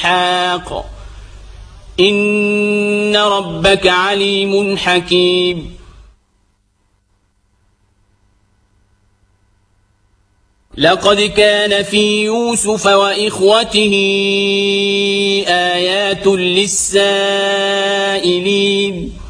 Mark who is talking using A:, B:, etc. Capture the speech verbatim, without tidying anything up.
A: إسحاق إن ربك عليم حكيم لقد كان في يوسف وإخوته آيات للسائلين